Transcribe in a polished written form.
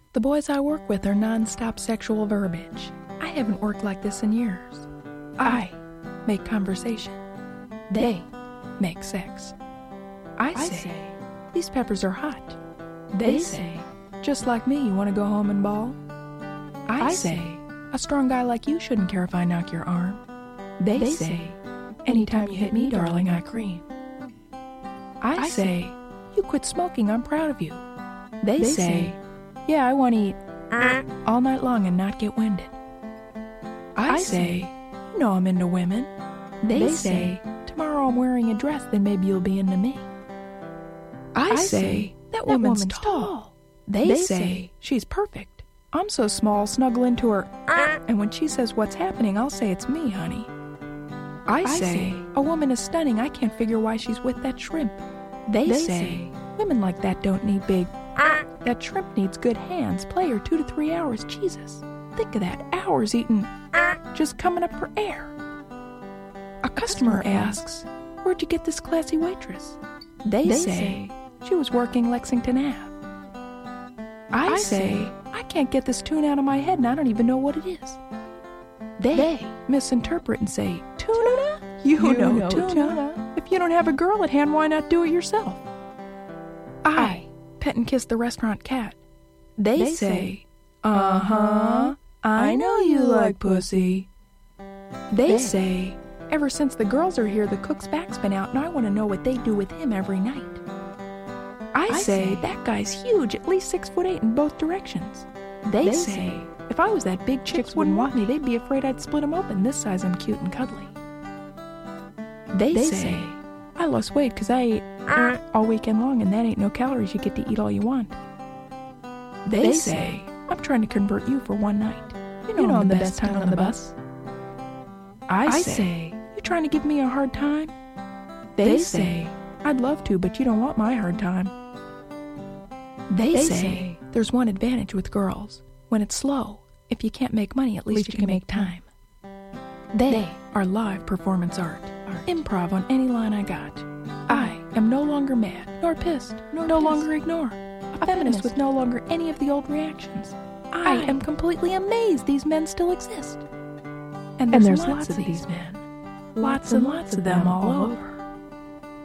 The boys I work with are non-stop sexual verbiage. I haven't worked like this in years. I make conversation. They make sex. I say, these peppers are hot. They say, just like me, you want to go home and bawl? I say, a strong guy like you shouldn't care if I knock your arm. They say, anytime you hit me, darling, I cream. I say, you quit smoking, I'm proud of you. They say, yeah, I want to eat all night long and not get winded. I say, you know I'm into women. They say, tomorrow I'm wearing a dress, then maybe you'll be into me. I say, that woman's tall. They say, she's perfect. I'm so small, snuggle into her, and when she says what's happening, I'll say it's me, honey. I say, a woman is stunning, I can't figure why she's with that shrimp. They say, women like that don't need big, that shrimp needs good hands, play her 2 to 3 hours, Jesus. Think of that, hours eating, just coming up for air. A customer asks, where'd you get this classy waitress? They say, she was working Lexington Ave. I say, I can't get this tune out of my head and I don't even know what it is. They misinterpret and say, tuna? You know tuna. If you don't have a girl at hand, why not do it yourself? I pet and kiss the restaurant cat. They say, uh-huh, I know you like pussy. They say, ever since the girls are here, the cook's back's been out and I want to know what they do with him every night. I say, that guy's huge, at least 6'8" in both directions. They say, if I was that big, chicks wouldn't want me, they'd be afraid I'd split them open. This size I'm cute and cuddly. They say, I lost weight because I ate all weekend long and that ain't no calories, you get to eat all you want. They say, I'm trying to convert you for one night. You know I'm the best tongue on the bus. I say, you trying to give me a hard time? They say, I'd love to, but you don't want my hard time. They say, there's one advantage with girls. When it's slow, if you can't make money, at least you can make time. They are live performance art. Improv on any line I got. I am no longer mad, nor pissed, no longer ignore. A feminist with no longer any of the old reactions. I am completely amazed these men still exist. And there's lots of these men. Lots and lots of them all over.